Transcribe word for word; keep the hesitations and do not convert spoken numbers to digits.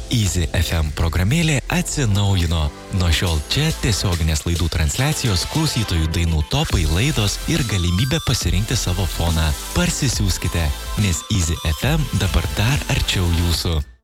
Easy F M programėlė atsinaujino. Nuo šiol čia tiesioginės laidų transliacijos, klausytojų dainų topai, laidos ir galimybė pasirinkti savo foną. Parsisiųskite, nes Easy F M dabar dar arčiau jūsų.